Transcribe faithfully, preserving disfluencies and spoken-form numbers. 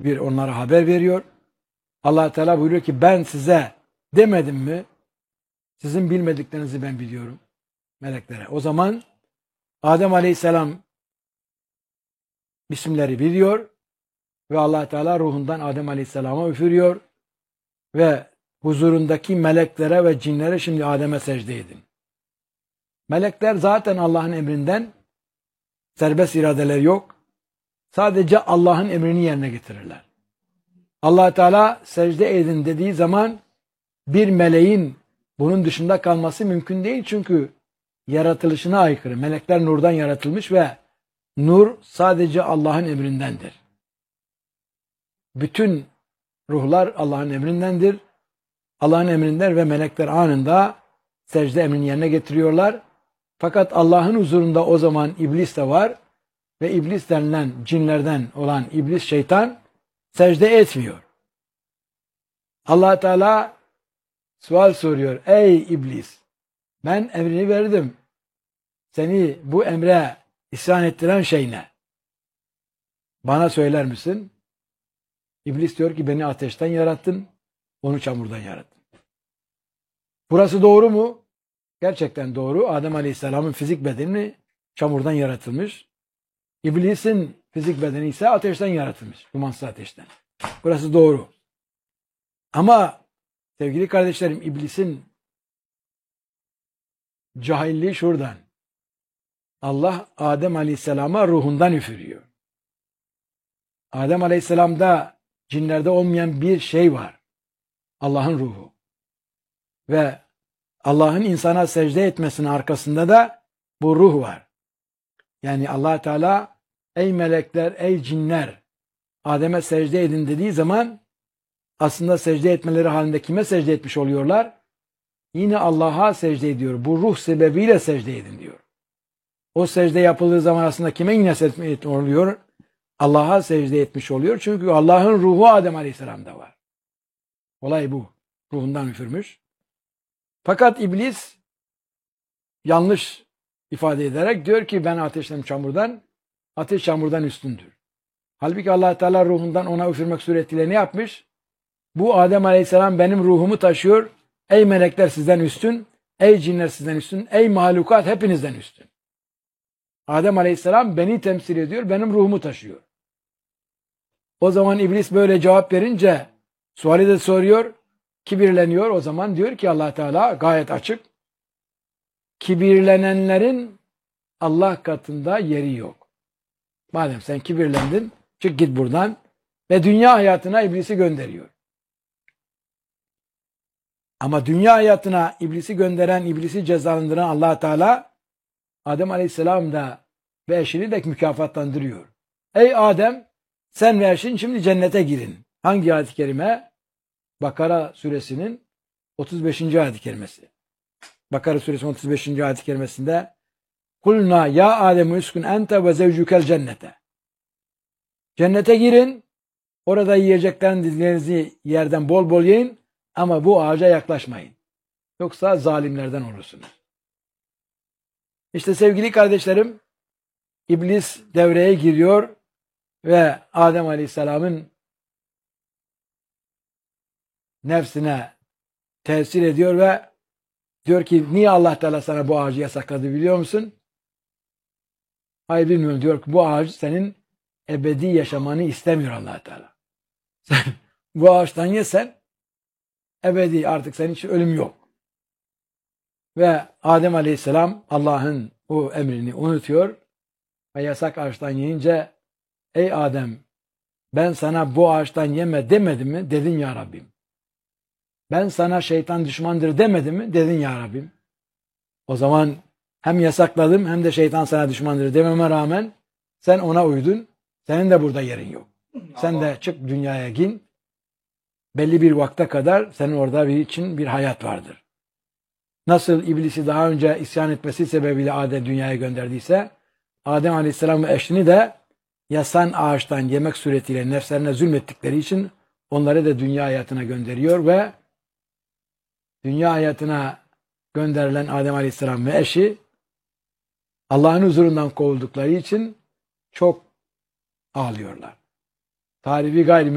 bir onlara haber veriyor. Allah Teala buyuruyor ki ben size demedim mi? Sizin bilmediklerinizi ben biliyorum meleklere. O zaman Adem Aleyhisselam isimleri biliyor ve Allah Teala ruhundan Adem Aleyhisselam'a üfürüyor ve huzurundaki meleklere ve cinlere şimdi Adem'e secde edin. Melekler zaten Allah'ın emrinden, serbest iradeleri yok. Sadece Allah'ın emrini yerine getirirler. Allah Teala secde edin dediği zaman bir meleğin bunun dışında kalması mümkün değil. Çünkü yaratılışına aykırı. Melekler nurdan yaratılmış ve nur sadece Allah'ın emrindendir. Bütün ruhlar Allah'ın emrindendir. Allah'ın emrinden ve melekler anında secde emrini yerine getiriyorlar. Fakat Allah'ın huzurunda o zaman iblis de var ve iblis denilen cinlerden olan iblis şeytan secde etmiyor. Allah Teala sual soruyor. Ey iblis, ben emrini verdim. Seni bu emre isyan ettiren şey ne? Bana söyler misin? İblis diyor ki beni ateşten yarattın, onu çamurdan yarattın. Burası doğru mu? Gerçekten doğru. Adem Aleyhisselam'ın fizik bedeni çamurdan yaratılmış. İblisin fizik bedeni ise ateşten yaratılmış. Dumansız ateşten. Burası doğru. Ama sevgili kardeşlerim, iblisin cahilliği şuradan. Allah Adem Aleyhisselam'a ruhundan üfürüyor. Adem Aleyhisselam'da cinlerde olmayan bir şey var. Allah'ın ruhu. Ve Allah'ın insana secde etmesinin arkasında da bu ruh var. Yani Allah Teala ey melekler, ey cinler Adem'e secde edin dediği zaman aslında secde etmeleri halinde kime secde etmiş oluyorlar? Yine Allah'a secde ediyor. Bu ruh sebebiyle secde edin diyor. O secde yapıldığı zaman aslında kime yine secde etmiş oluyor? Allah'a secde etmiş oluyor. Çünkü Allah'ın ruhu Adem Aleyhisselam'da var. Olay bu. Ruhundan üfürmüş. Fakat iblis yanlış ifade ederek diyor ki ben ateşten çamurdan, ateş çamurdan üstündür. Halbuki Allah Teala ruhundan ona üfürmek suretiyle ne yapmış? Bu Adem Aleyhisselam benim ruhumu taşıyor. Ey melekler sizden üstün, ey cinler sizden üstün, ey mahlukat hepinizden üstün. Adem Aleyhisselam beni temsil ediyor, benim ruhumu taşıyor. O zaman iblis böyle cevap verince suali de soruyor, kibirleniyor. O zaman diyor ki Allah Teala gayet açık. Kibirlenenlerin Allah katında yeri yok. Madem sen kibirlendin, çık git buradan ve dünya hayatına iblisi gönderiyor. Ama dünya hayatına iblisi gönderen, iblisi cezalandıran Allah Teala Adem Aleyhisselam da ve eşini de mükafatlandırıyor. Ey Adem, sen ve eşin şimdi cennete girin. Hangi ayet-i kerime? Bakara suresinin otuz beşinci ayet-i kerimesi. Bakara suresinin otuz beşinci ayet-i kerimesinde Kulna ya Adem uskun ente ve zevcukel cennete. Cennete girin. Orada yiyeceklerin dizlerinizi yerden bol bol yiyin ama bu ağaca yaklaşmayın. Yoksa zalimlerden olursunuz. İşte sevgili kardeşlerim, iblis devreye giriyor ve Adem Aleyhisselam'ın nefsine tesir ediyor ve diyor ki niye Allah Teala sana bu ağacı yasakladı biliyor musun? Hayır bilmiyorum diyor ki bu ağaç senin ebedi yaşamanı istemiyor Allah Teala. Sen bu ağaçtan yesen ebedi artık senin için ölüm yok. Ve Adem Aleyhisselam Allah'ın o emrini unutuyor ve yasak ağaçtan yiyince ey Adem ben sana bu ağaçtan yeme demedim mi? Dedin ya Rabbim. Ben sana şeytan düşmandır demedim mi? Dedin ya Rabbim. O zaman hem yasakladım hem de şeytan sana düşmandır dememe rağmen sen ona uydun. Senin de burada yerin yok. Sen de çık dünyaya gin. Belli bir vakte kadar senin orada bir için bir hayat vardır. Nasıl iblisi daha önce isyan etmesi sebebiyle Adem dünyaya gönderdiyse Adem Aleyhisselam ve eşini de yasan ağaçtan yemek suretiyle nefslerine zulmettikleri için onları da dünya hayatına gönderiyor ve dünya hayatına gönderilen Adem Aleyhisselam ve eşi Allah'ın huzurundan kovuldukları için çok ağlıyorlar. Tarifi gayri